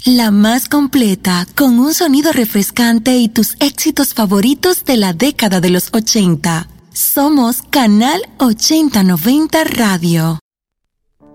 La más completa, con un sonido refrescante y tus éxitos favoritos de la década de los 80. Somos Canal 8090 Radio.